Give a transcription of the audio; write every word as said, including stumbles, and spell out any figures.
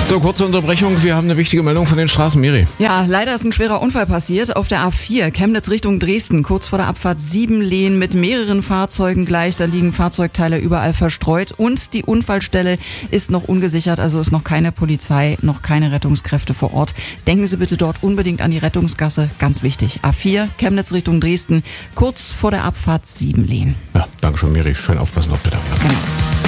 So, kurze Unterbrechung. Wir haben eine wichtige Meldung von den Straßen, Miri. Ja, leider ist ein schwerer Unfall passiert auf der A vier, Chemnitz Richtung Dresden, kurz vor der Abfahrt sieben Lehen mit mehreren Fahrzeugen gleich. Da liegen Fahrzeugteile überall verstreut und die Unfallstelle ist noch ungesichert, also ist noch keine Polizei, noch keine Rettungskräfte vor Ort. Denken Sie bitte dort unbedingt an die Rettungsgasse, ganz wichtig. A vier, Chemnitz Richtung Dresden, kurz vor der Abfahrt sieben Lehen. Ja, danke schön, Miri. Schön aufpassen auf bitte. Genau.